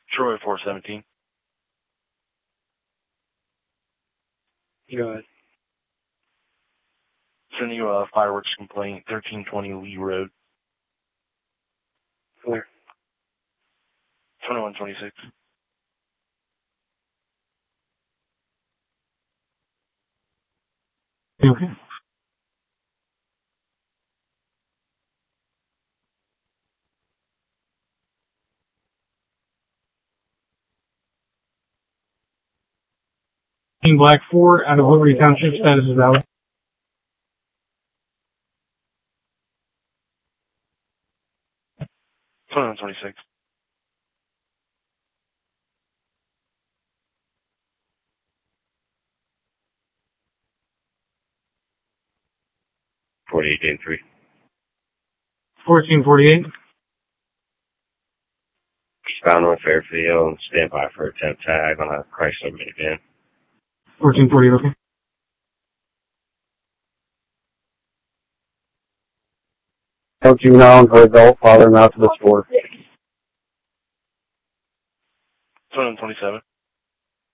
Troy 417. Go ahead. Sending you a fireworks complaint, 1320 Lee Road. Where? 2126. Okay. King Black 4 out of Liberty Township, status is valid. Twenty-one 26. .48 3. 1448. Eastbound North Fairfield, stand by for a temp tag on a Chrysler minivan. 1448, okay. Juvenile for adult, father him out to the store. 2127.